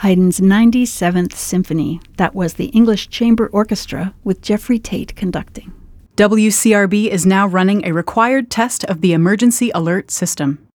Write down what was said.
Haydn's 97th Symphony. That was the English Chamber Orchestra with Jeffrey Tate conducting. WCRB is now running a required test of the emergency alert system.